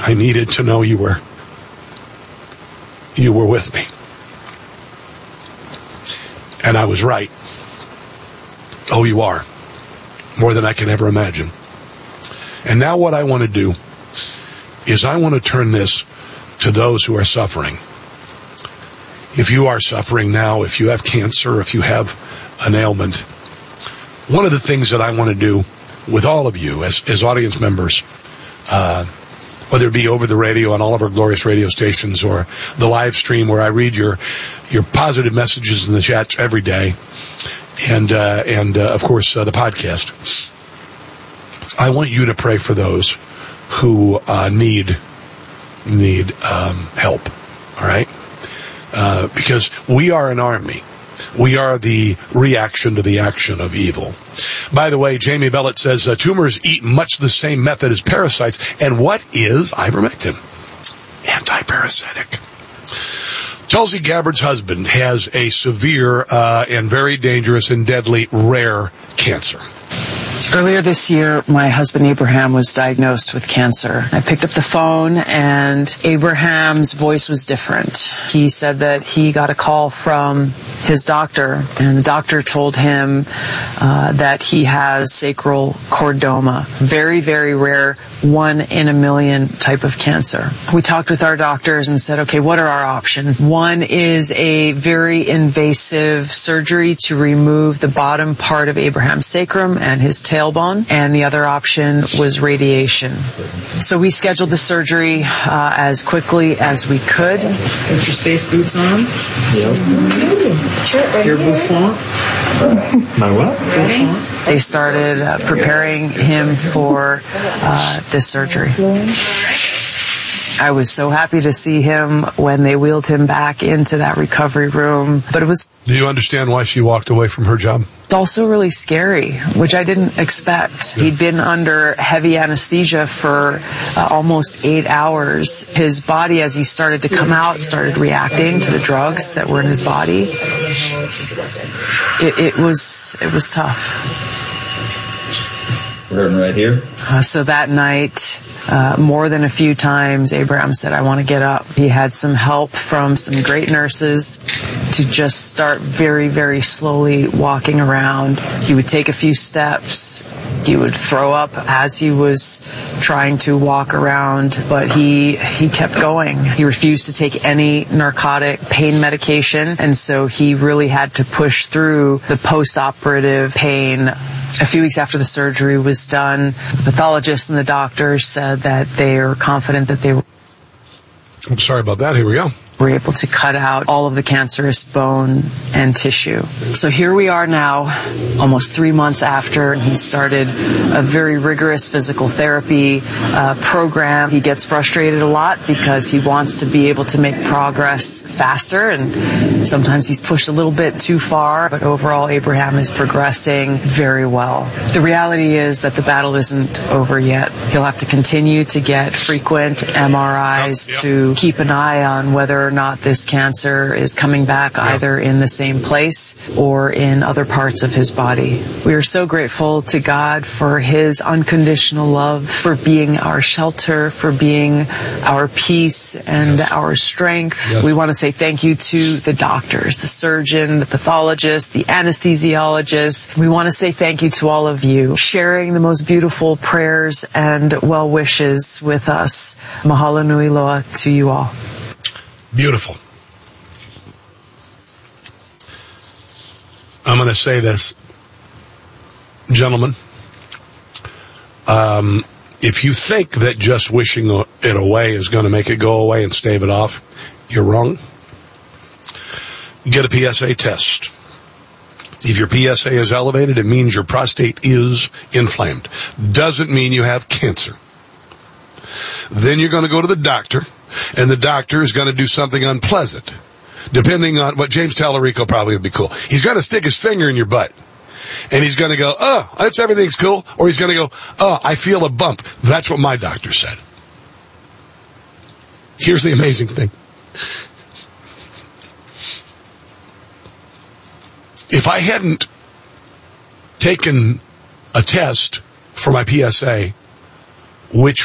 I needed to know you were with me. And I was right. Oh, you are. More than I can ever imagine. And now what I want to do is I want to turn this to those who are suffering. If you are suffering now, if you have cancer, if you have an ailment, one of the things that I want to do with all of you as audience members, whether it be over the radio on all of our glorious radio stations or the live stream where I read your positive messages in the chats every day, and of course the podcast. I want you to pray for those who need help. All right, because we are an army. We are the reaction to the action of evil. By the way, Jamie Bellett says tumors eat much the same method as parasites. And what is ivermectin? Anti-parasitic. Tulsi Gabbard's husband has a severe and very dangerous and deadly rare cancer. Earlier this year, my husband Abraham was diagnosed with cancer. I picked up the phone and Abraham's voice was different. He said that he got a call from his doctor, and the doctor told him that he has sacral chordoma. Very, very rare, 1 in a million type of cancer. We talked with our doctors and said, okay, what are our options? One is a very invasive surgery to remove the bottom part of Abraham's sacrum and his tailbone, and the other option was radiation. So we scheduled the surgery as quickly as we could. Put your space boots on. Yep. Your bouffant. My what? Bouffant. They started preparing him for this surgery. I was so happy to see him when they wheeled him back into that recovery room. But it was... Do you understand why she walked away from her job? It's also really scary, which I didn't expect. He'd been under heavy anesthesia for almost 8 hours. His body, as he started to come out, started reacting to the drugs that were in his body. It was tough. We're hurting right here. So that night, more than a few times, Abraham said, I want to get up. He had some help from some great nurses to just start very, very slowly walking around. He would take a few steps. He would throw up as he was trying to walk around, but he kept going. He refused to take any narcotic pain medication, and so he really had to push through the post-operative pain. A few weeks after the surgery was done, the pathologist and the doctors said that they are confident that they were... I'm sorry about that. Here we go. We're able to cut out all of the cancerous bone and tissue. So here we are now, almost 3 months after, and he started a very rigorous physical therapy program. He gets frustrated a lot because he wants to be able to make progress faster, and sometimes he's pushed a little bit too far, but overall Abraham is progressing very well. The reality is that the battle isn't over yet. He'll have to continue to get frequent MRIs to keep an eye on whether or not this cancer is coming back either in the same place or in other parts of his body. We are so grateful to God for his unconditional love, for being our shelter, for being our peace and our strength. We want to say thank you to the doctors, the surgeon, the pathologist, the anesthesiologist. We want to say thank you to all of you sharing the most beautiful prayers and well wishes with us. Mahalo nui loa to you all. Beautiful. I'm going to say this, gentlemen. If you think that just wishing it away is going to make it go away and stave it off, you're wrong. Get a PSA test. If your PSA is elevated, it means your prostate is inflamed. Doesn't mean you have cancer. Then you're going to go to the doctor, and the doctor is going to do something unpleasant. Depending on what James Tallarico probably would be cool. He's going to stick his finger in your butt. And he's going to go, oh, everything's cool. Or he's going to go, oh, I feel a bump. That's what my doctor said. Here's the amazing thing. If I hadn't taken a test for my PSA, which